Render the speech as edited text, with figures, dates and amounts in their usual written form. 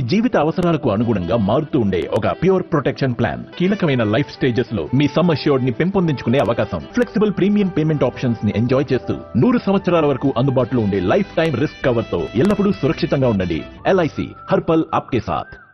జీవిత అవసరాలకు అనుగుణంగా మారుతూ ఉండే ఒక ప్యూర్ ప్రొటెక్షన్ ప్లాన్. కీలకమైన లైఫ్ స్టేజెస్ లో మీ సమ్ అష్యూర్డ్ ని పెంపొందించుకునే అవకాశం. ఫ్లెక్సిబుల్ ప్రీమియం పేమెంట్ ఆప్షన్స్ ని ఎంజాయ్ చేస్తూ 100 సంవత్సరాల వరకు అందుబాటులో ఉండే లైఫ్ టైం రిస్క్ కవర్ తో ఎల్లప్పుడూ సురక్షితంగా ఉండండి. LIC హర్ పల్ ఆప్కే సాథ్.